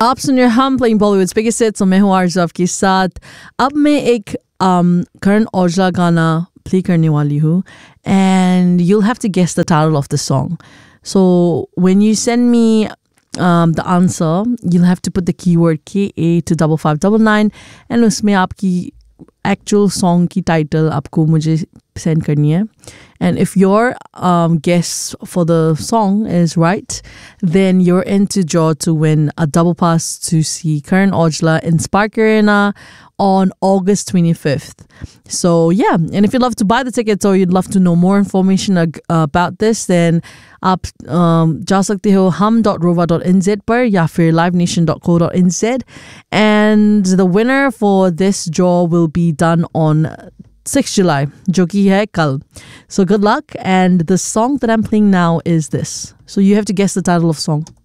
आप सुन रहे हम प्लेइंग बॉलीवुड बिगेस्ट हिट्स और मैं हूँ आरज़ू के साथ। अब मैं एक करण औजला गाना प्ले करने वाली हूँ and you'll have to guess the title of the song. So when you send me the answer, you'll have to put the keyword KA to 5599 and उसमें आपकी actual song की title आपको मुझे send करनी है. And if your guess for the song is right, then you're in to draw to win a double pass to see Karan Aujla in Spark Arena on August 25th. So yeah, and if you'd love to buy the tickets or you'd love to know more information about this, then आप जा सकते हो hum.rova.nz पर या फिर livenation.co.nz, and the winner for this draw will be done on 6th July, जो कि है कल. So good luck, and the song that I'm playing now is this. So you have to guess the title of the song.